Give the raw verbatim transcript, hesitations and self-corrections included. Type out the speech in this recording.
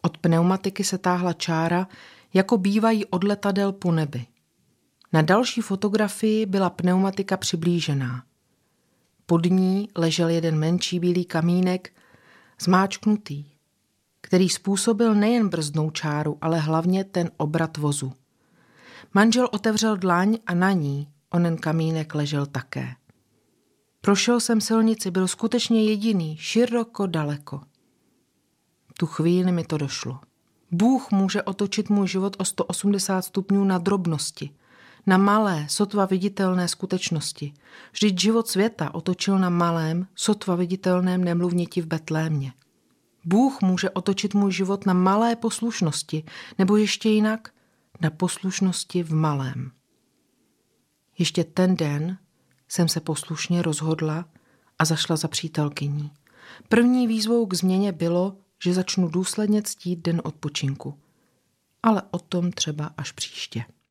Od pneumatiky se táhla čára, jako bývají od letadel po nebi. Na další fotografii byla pneumatika přiblížená. Pod ní ležel jeden menší bílý kamínek, zmáčknutý, který způsobil nejen brzdnou čáru, ale hlavně ten obrat vozu. Manžel otevřel dlaň a na ní onen kamínek ležel také. Prošel jsem silnici, byl skutečně jediný, široko daleko. Tu chvíli mi to došlo. Bůh může otočit můj život o sto osmdesát stupňů na drobnosti, na malé, sotva viditelné skutečnosti. Vždyť život světa otočil na malém, sotva viditelném nemluvněti v Betlémě. Bůh může otočit můj život na malé poslušnosti, nebo ještě jinak, na poslušnosti v malém. Ještě ten den jsem se poslušně rozhodla a zašla za přítelkyní. První výzvou k změně bylo, že začnu důsledně ctít den odpočinku. Ale o tom třeba až příště.